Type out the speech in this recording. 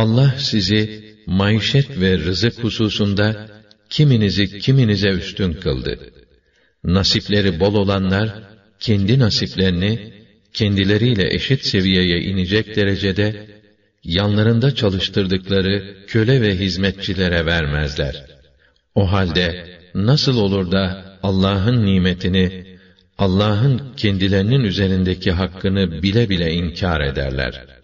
Allah sizi maişet ve rızık hususunda kiminizi kiminize üstün kıldı. Nasipleri bol olanlar kendi nasiplerini kendileriyle eşit seviyeye inecek derecede yanlarında çalıştırdıkları köle ve hizmetçilere vermezler. O halde nasıl olur da Allah'ın nimetini, Allah'ın kendilerinin üzerindeki hakkını bile bile inkar ederler?